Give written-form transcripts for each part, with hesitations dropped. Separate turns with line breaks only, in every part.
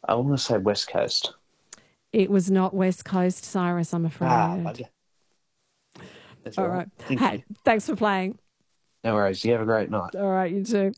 I want to say West Coast.
It was not West Coast, Cyrus, I'm afraid.
Bugger. That's
All
all right.
right.
Thank you.
Hey, thanks for playing.
No worries. You have a great night.
All right, you too.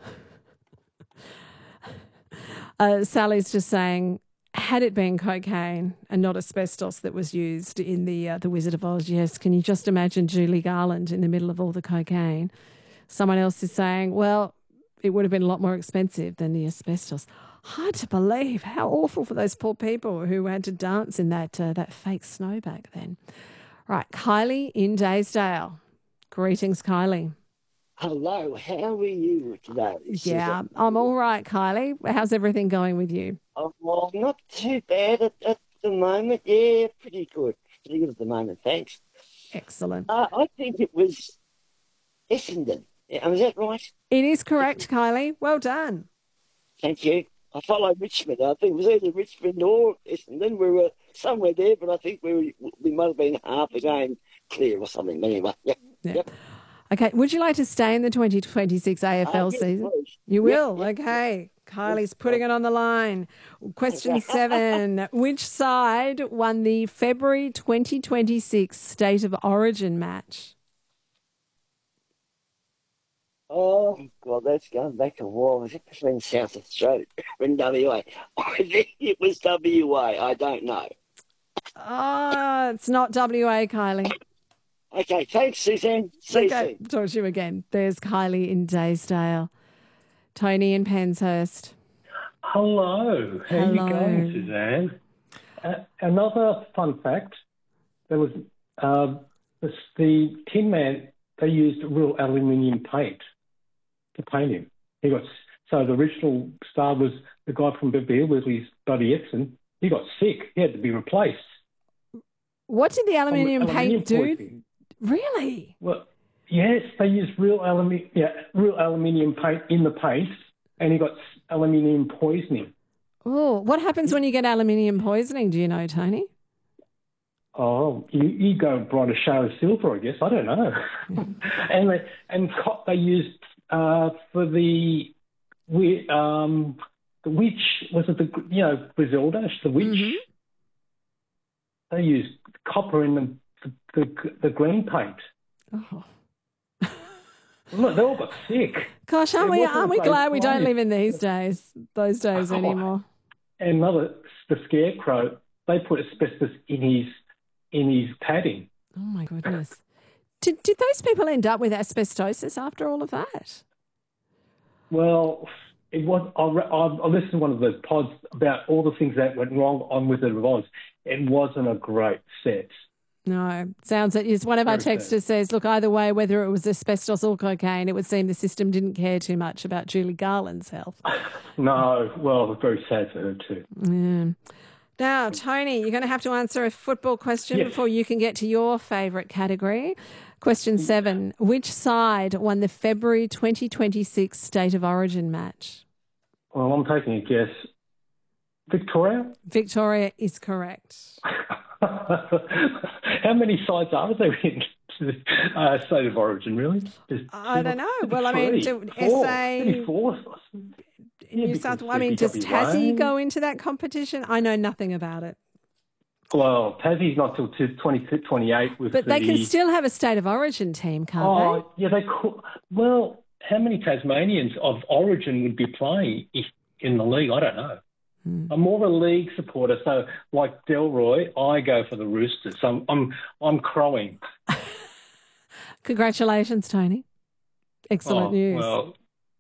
Sally's just saying, had it been cocaine and not asbestos that was used in the Wizard of Oz, yes, can you just imagine Julie Garland in the middle of all the cocaine? Someone else is saying, well, it would have been a lot more expensive than the asbestos. Hard to believe. How awful for those poor people who had to dance in that fake snow back then. Right, Kylie in Daysdale. Greetings, Kylie.
Hello, how are you today,
Yeah,
Susan?
I'm all right, Kylie. How's everything going with you?
Oh, well, not too bad at the moment. Yeah, pretty good. Pretty good at the moment, thanks.
Excellent.
I think it was Essendon. Yeah, is that right?
It is correct, Kylie. Well done.
Thank you. I follow Richmond. I think it was either Richmond or Essendon. We were somewhere there, but I think we might have been half a game clear or something. But anyway, yep,
Yeah.
yep.
Okay, would you like to stay in the 2026 AFL
Yes,
season?
please.
You
Yep,
will?
yep,
Okay.
yep.
Kylie's putting it on the line. Question 7. Which side won the February 2026 State of Origin match?
Oh, God, that's going back a while. Was it between South Australia and WA? I think it was WA. I don't know.
Oh, it's not WA, Kylie.
Okay, thanks, Suzanne. See you
Okay,
soon.
talk to you again. There's Kylie in Daysdale. Tony in Penshurst.
Hello, how are you going,
Hello.
Suzanne? Another fun fact: there was the Tin Man. They used real aluminium paint to paint him. So the original star was the guy from Beverly Hills, Buddy Ebsen. He got sick. He had to be replaced.
What did the aluminium paint do?
Poisoning.
Really?
Well, yes, they used real aluminium paint in the paint, and he got aluminium poisoning.
Oh, what happens when you get aluminium poisoning? Do you know, Tony?
Oh, you go bright a shade of silver, I guess. I don't know. They used for the witch, was it Griselda, the witch?
Mm-hmm.
They used copper in the green paint.
Oh.
Look, they all got sick.
Gosh, aren't we glad we don't live in those days anymore?
And the Scarecrow, they put asbestos in his padding.
Oh my goodness. Did those people end up with asbestosis after all of that?
Well, it was. I listened to one of those pods about all the things that went wrong on Wizard of Oz. It wasn't a great set.
No, sounds it is. One of our texters says, look, either way, whether it was asbestos or cocaine, it would seem the system didn't care too much about Julie Garland's health.
No, well, it's very sad for her too.
Yeah. Now, Tony, you're going to have to answer a football question before you can get to your favourite category. Question 7. Which side won the February 2026 State of Origin match?
Well, I'm taking a guess. Victoria?
Victoria is correct.
How many sides are there in the State of Origin, really?
I don't know. Well, I mean, SA...
Four.
New South Wales. I mean, does Tassie go into that competition? I know nothing about it.
Well, Tassie's not till 2028.
But they can still have a State of Origin team, can't they?
Oh, yeah, they could. Well, how many Tasmanians of origin would be playing in the league? I don't know. I'm more of a league supporter, so like Delroy, I go for the Roosters. I'm crowing.
Congratulations, Tony. Excellent news.
Well,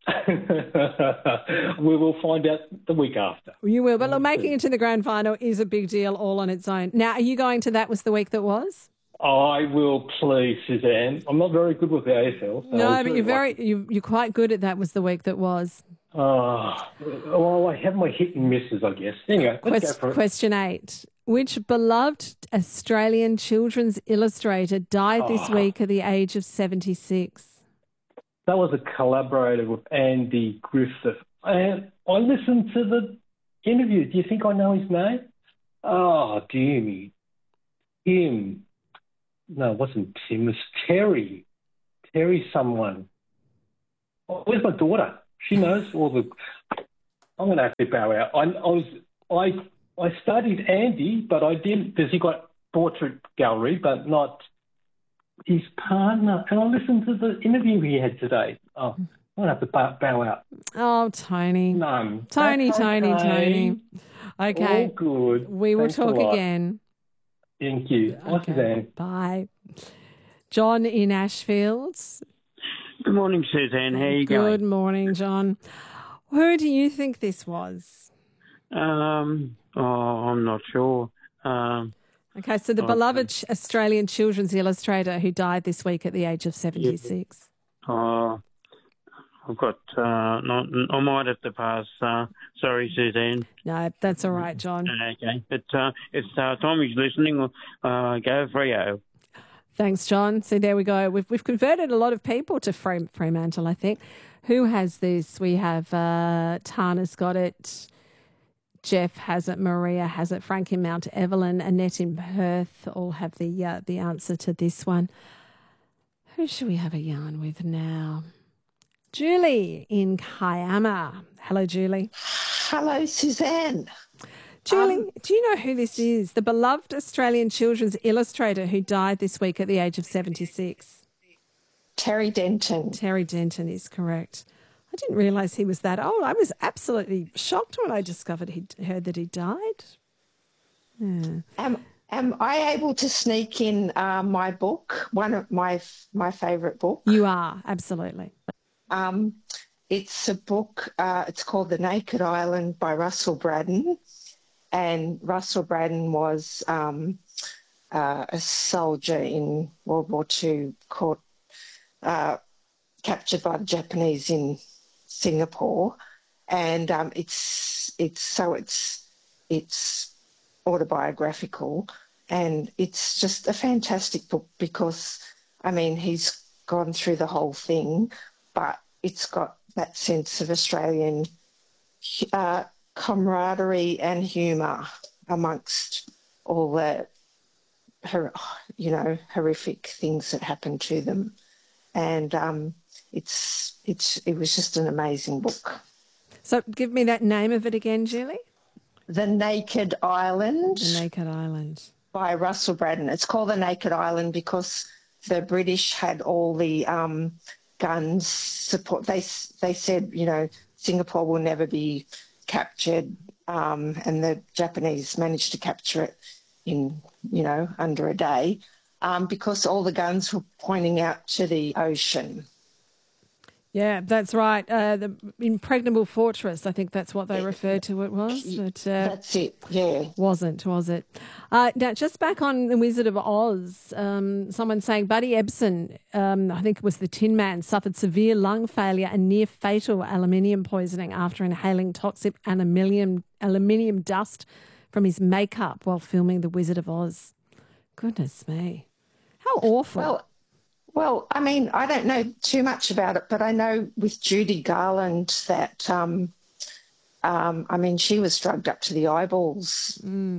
we will find out the week after.
You will, but look, making it to the grand final is a big deal all on its own. Now, are you going to That Was the Week That Was?
I will, please, Suzanne. I'm not very good with the AFL. So
no, but you're quite good at That Was the Week That Was.
Well, I have my hit and misses, I guess. Anyway, let's go for it.
Question 8. Which beloved Australian children's illustrator died this week at the age of 76?
That was a collaborator with Andy Griffith. And I listened to the interview. Do you think I know his name? Oh, dear me. Tim. No, it wasn't Tim. It was Terry. Terry someone. Oh, where's my daughter? She knows all the... I'm going to have to bow out. I was I studied Andy, but I didn't because he got portrait gallery, but not his partner. And I listened to the interview he had today. Oh, I'll have to bow out.
Oh, Tony.
No.
Tony.
That's okay.
Okay.
All good.
We will
Thanks a
talk
lot.
again.
Thank you. Bye, Suzanne.
Bye. John in Ashfield.
Good morning, Suzanne. How are you
Good
going?
morning, John. Who do you think this was?
I'm not sure.
Okay, so the beloved Australian children's illustrator who died this week at the age of 76.
I've got, I might have to pass. Sorry, Suzanne.
No, that's all right, John.
Okay. It's Tommy's listening. Go Freo.
Thanks, John. So there we go. We've converted a lot of people to Fremantle, I think. Who has this? We have Tana's got it. Jeff has it. Maria has it. Frank in Mount Evelyn. Annette in Perth all have the answer to this one. Who should we have a yarn with now? Julie in Kiama. Hello, Julie.
Hello, Suzanne.
Julie, do you know who this is? The beloved Australian children's illustrator who died this week at the age of 76.
Terry Denton.
Terry Denton is correct. I didn't realise he was that old. I was absolutely shocked when I heard that he died. Yeah.
Am I able to sneak in my book, one of my favourite books?
You are, absolutely.
It's a book, it's called The Naked Island by Russell Braddon. And Russell Braddon was a soldier in World War II captured by the Japanese in Singapore. And it's autobiographical, and it's just a fantastic book because, I mean, he's gone through the whole thing, but it's got that sense of Australian camaraderie and humour amongst all the, horrific things that happened to them. And it was just an amazing book.
So give me that name of it again, Julie.
The Naked Island.
The Naked Island.
By Russell Braddon. It's called The Naked Island because the British had all the guns support. They said, Singapore will never be captured, and the Japanese managed to capture it in, under a day because all the guns were pointing out to the ocean.
Yeah, that's right. The impregnable fortress, I think that's what they referred to it was. But,
that's it, yeah.
Wasn't, was it? Now, just back on The Wizard of Oz, someone saying Buddy Ebsen, I think it was the Tin Man, suffered severe lung failure and near fatal aluminium poisoning after inhaling toxic aluminium dust from his makeup while filming The Wizard of Oz. Goodness me. How awful.
Well, I mean, I don't know too much about it, but I know with Judy Garland that, she was drugged up to the eyeballs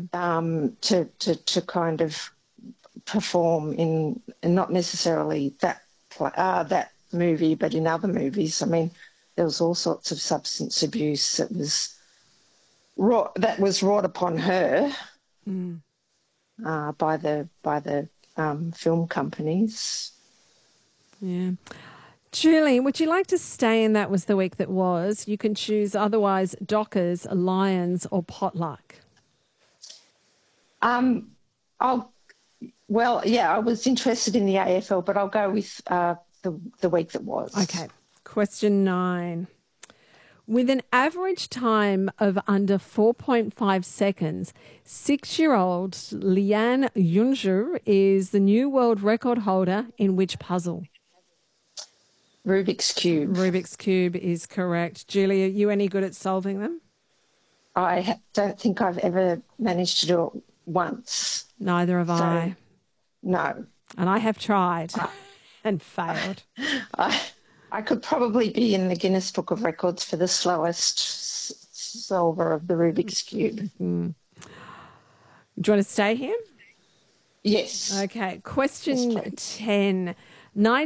to kind of perform in not necessarily that movie, but in other movies. I mean, there was all sorts of substance abuse that was wrought upon her by the film companies.
Yeah. Julie, would you like to stay in That Was the Week That Was? You can choose otherwise Dockers, Lions or Potluck.
I was interested in the AFL, but I'll go with the week that was.
Okay. Question 9. With an average time of under 4.5 seconds, 6-year-old Lian Yunzhu is the new world record holder in which puzzle?
Rubik's Cube.
Rubik's Cube is correct. Julie, are you any good at solving them?
I don't think I've ever managed to do it once.
Neither have I.
No.
And I have tried and failed.
I could probably be in the Guinness Book of Records for the slowest solver of the Rubik's Cube.
Do you want to stay here?
Yes.
Okay. Question 10.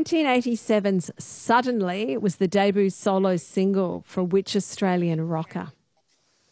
1987's Suddenly was the debut solo single for which Australian rocker?